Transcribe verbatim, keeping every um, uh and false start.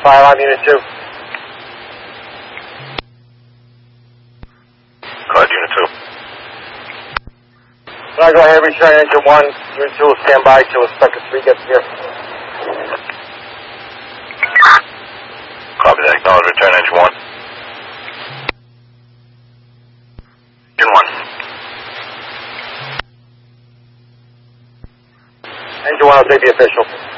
Fire alarm unit two. Cloud unit two. Can I go ahead and return engine one? Unit two will stand by till Inspector three gets here. Copy that. Acknowledge. Return engine one. Engine one. Engine one will take the official.